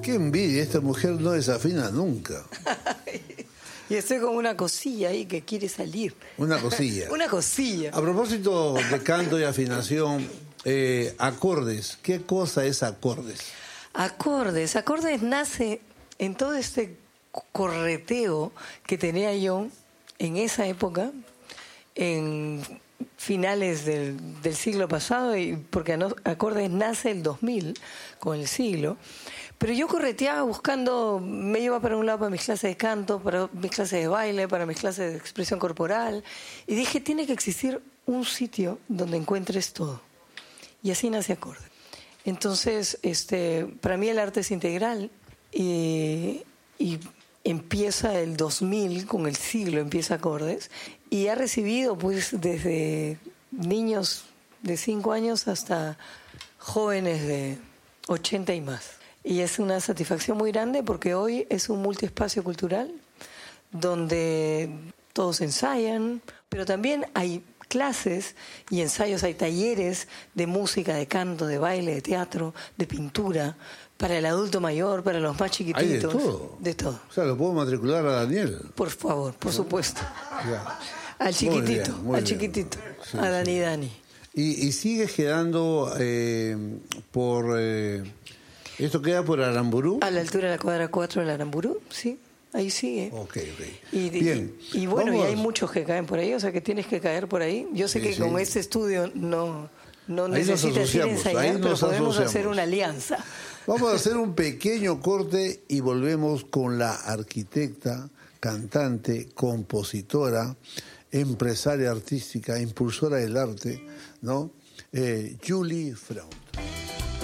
Qué envidia, esta mujer no desafina nunca. Y estoy con una cosilla ahí que quiere salir. Una cosilla. Una cosilla. A propósito de canto y afinación, acordes. ¿Qué cosa es acordes? Acordes. Acordes nace en todo este correteo que tenía yo en esa época, en finales del siglo pasado, y porque Acordes nace el 2000 con el siglo. Pero yo correteaba buscando, me iba para un lado para mis clases de canto, para mis clases de baile, para mis clases de expresión corporal, y dije, tiene que existir un sitio donde encuentres todo. Y así nace Acordes. Entonces, para mí el arte es integral, y empieza el 2000, con el siglo empieza Acordes, y ha recibido pues desde niños de 5 años hasta jóvenes de 80 y más. Y es una satisfacción muy grande porque hoy es un multiespacio cultural donde todos ensayan, pero también hay clases y ensayos, hay talleres de música, de canto, de baile, de teatro, de pintura, para el adulto mayor, para los más chiquititos. ¿Hay de todo? De todo. O sea, ¿lo puedo matricular a Daniel? Por favor, por supuesto. Ya. Al chiquitito, muy al bien. chiquitito, Sí, a Dani sí. Dani. Y sigues quedando por... ¿Esto queda por Aramburú? A la altura de la cuadra 4 del Aramburú, sí, ahí sigue. Ok. Bien. Y bueno, vamos. y hay muchos que caen por ahí, o sea que tienes que caer por ahí. Yo sé que con este estudio no necesitas ir a ensayar, pero podemos hacer una alianza. Vamos a hacer un pequeño corte y volvemos con la arquitecta, cantante, compositora, empresaria artística, impulsora del arte, ¿no? Julie Freund.